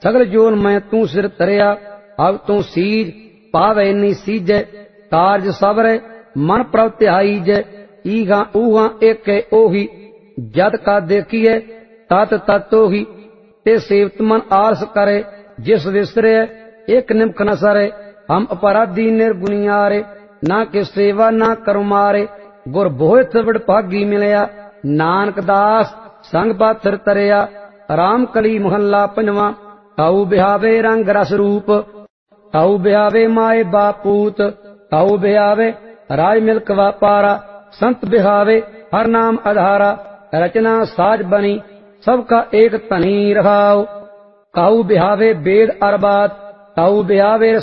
सगल जोन मैं तू सिर तरिया, अब तू सीज पावे नी सीजै, कारज सबरे मन प्रभ ध्याईजै, ईगा ऊगा एक ओही, जद का देखिए तत तत ओही, ते सेवत मन आलस करे, जिस विसरे एक निमक न सरे, हम अपराधी निर्गुनियारे, ना के सेवा ना करु मारे, गुर बोहित वडभागी मिलया, नानक दास संग पाथर तरिया। राम कली मोहल्ला पंजवा। ताऊ बिहावे रंग रस रूप, ताऊ बिहावे माए बापूत, ताऊ बिहावे राज मिल्क वापारा, संत बिहावे हर नाम आधारा, रचना साज बनी सबका एक तनी रहाओ। ताऊ बिहावे वेद अरबात, ताऊ बिहावे